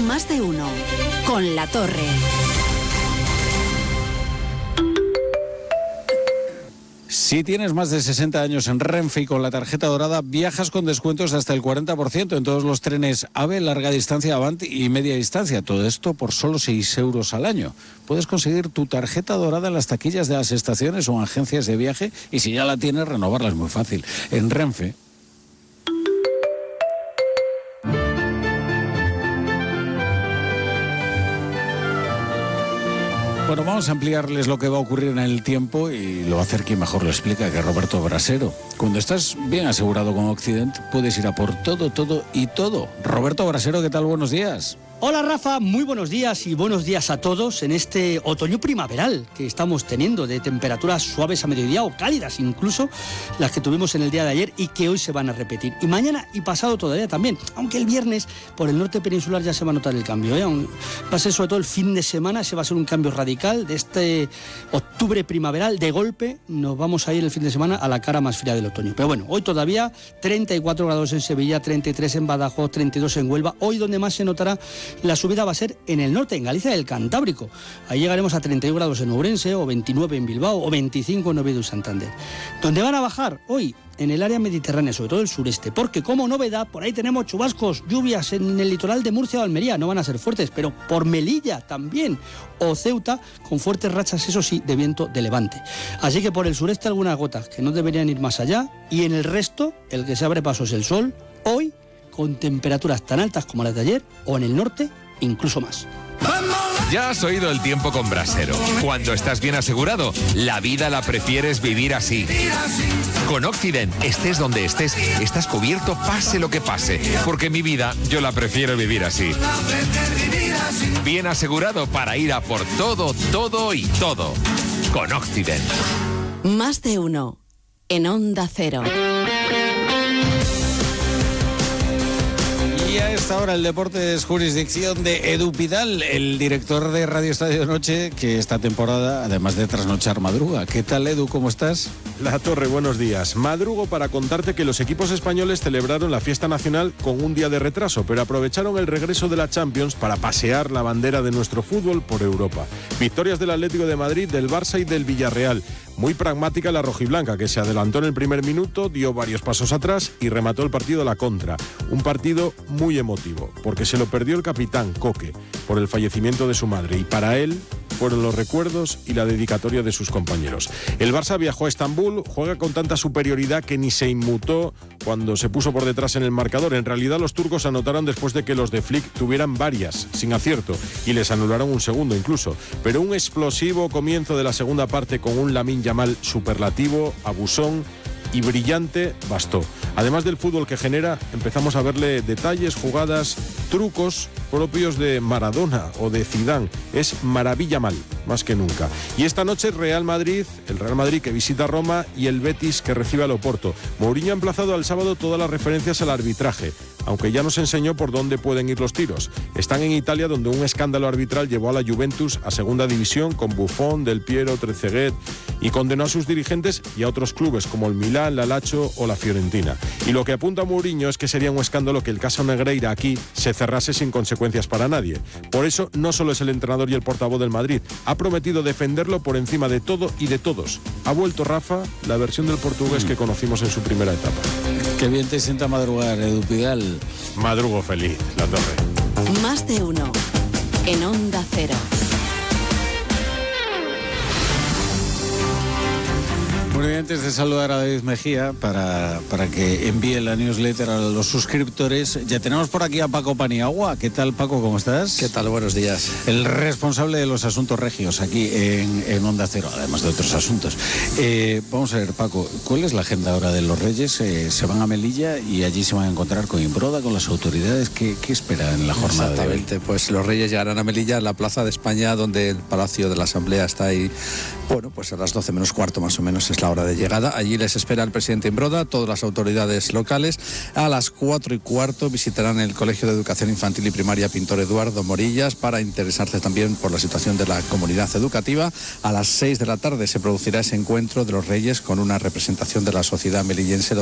Más de uno. Con La Torre. Si tienes más de 60 años en Renfe y con la tarjeta dorada, viajas con descuentos de hasta el 40% en todos los trenes AVE, larga distancia, Avant y media distancia. Todo esto por solo 6 euros al año. Puedes conseguir tu tarjeta dorada en las taquillas de las estaciones o en agencias de viaje y si ya la tienes, renovarla es muy fácil. En Renfe. Bueno, vamos a ampliarles lo que va a ocurrir en el tiempo y lo va a hacer quien mejor lo explica, que es Roberto Brasero. Cuando estás bien asegurado con Occident, puedes ir a por todo, todo y todo. Roberto Brasero, ¿qué tal? Buenos días. Hola Rafa, muy buenos días y buenos días a todos en este otoño primaveral que estamos teniendo, de temperaturas suaves a mediodía o cálidas incluso, las que tuvimos en el día de ayer y que hoy se van a repetir. Y mañana y pasado todavía también, aunque el viernes por el norte peninsular ya se va a notar el cambio, Va a ser sobre todo el fin de semana, se va a ser un cambio radical de este octubre primaveral. De golpe nos vamos a ir el fin de semana a la cara más fría del otoño. Pero bueno, hoy todavía 34 grados en Sevilla, 33 en Badajoz, 32 en Huelva. Hoy donde más se notará la subida va a ser en el norte, en Galicia y el Cantábrico. Ahí llegaremos a 31 grados en Ourense, o 29 en Bilbao, o 25 en Oviedo y Santander. Donde van a bajar hoy, en el área mediterránea, sobre todo el sureste, porque como novedad, por ahí tenemos chubascos, lluvias en el litoral de Murcia o Almería. No van a ser fuertes, pero por Melilla también, o Ceuta, con fuertes rachas, eso sí, de viento de levante. Así que por el sureste algunas gotas que no deberían ir más allá, y en el resto, el que se abre paso es el sol, hoy con temperaturas tan altas como las de ayer, o en el norte, incluso más. Ya has oído el tiempo con Brasero. Cuando estás bien asegurado, la vida la prefieres vivir así. Con Occident, estés donde estés, estás cubierto pase lo que pase. Porque mi vida, yo la prefiero vivir así. Bien asegurado para ir a por todo, todo y todo. Con Occident. Más de uno. En Onda Cero. Y a esta hora el deporte es jurisdicción de Edu Pidal, el director de Radio Estadio Noche, que esta temporada, además de trasnochar, madruga. ¿Qué tal, Edu? ¿Cómo estás? La Torre, buenos días. Madrugo para contarte que los equipos españoles celebraron la fiesta nacional con un día de retraso, pero aprovecharon el regreso de la Champions para pasear la bandera de nuestro fútbol por Europa. Victorias del Atlético de Madrid, del Barça y del Villarreal. Muy pragmática la rojiblanca, que se adelantó en el primer minuto, dio varios pasos atrás y remató el partido a la contra. Un partido muy emotivo, porque se lo perdió el capitán Coque por el fallecimiento de su madre, y para él fueron los recuerdos y la dedicatoria de sus compañeros. El Barça viajó a Estambul, juega con tanta superioridad que ni se inmutó cuando se puso por detrás en el marcador. En realidad los turcos anotaron después de que los de Flick tuvieran varias, sin acierto, y les anularon un segundo incluso. Pero un explosivo comienzo de la segunda parte con un Lamine Yamal superlativo, abusón y brillante bastó. Además del fútbol que genera, empezamos a verle detalles, jugadas, trucos propios de Maradona o de Zidane. Es maravilla mal, más que nunca. Y esta noche el Real Madrid que visita Roma y el Betis que recibe al Oporto. Mourinho ha emplazado al sábado todas las referencias al arbitraje, aunque ya nos enseñó por dónde pueden ir los tiros. Están en Italia, donde un escándalo arbitral llevó a la Juventus a segunda división con Buffon, Del Piero, Trezeguet, y condenó a sus dirigentes y a otros clubes como el Milán, la Lazio o la Fiorentina. Y lo que apunta a Mourinho es que sería un escándalo que el caso Negreira aquí se cerrase sin consecuencias para nadie. Por eso no solo es el entrenador y el portavoz del Madrid, ha prometido defenderlo por encima de todo y de todos. Ha vuelto, Rafa, la versión del portugués que conocimos en su primera etapa. Qué bien te sienta madrugar, Edu Pidal. Madrugo feliz, La Torre. Más de uno. En Onda Cero. Muy bien, antes de saludar a David Mejía para que envíe la newsletter a los suscriptores, ya tenemos por aquí a Paco Paniagua. ¿Qué tal, Paco? ¿Cómo estás? ¿Qué tal? Buenos días. El responsable de los asuntos regios aquí en Onda Cero, además de otros asuntos. Vamos a ver, Paco, ¿cuál es la agenda ahora de los Reyes? Se van a Melilla y allí se van a encontrar con Imbroda, con las autoridades. ¿Qué espera en la jornada? Exactamente, pues los Reyes llegarán a Melilla, en la Plaza de España, donde el Palacio de la Asamblea está ahí. Bueno, pues a las 12 menos cuarto más o menos es la hora de llegada. Allí les espera el presidente Imbroda, todas las autoridades locales. A las 4:15 visitarán el Colegio de Educación Infantil y Primaria Pintor Eduardo Morillas para interesarse también por la situación de la comunidad educativa. A las 6 de la tarde se producirá ese encuentro de los Reyes con una representación de la sociedad melillense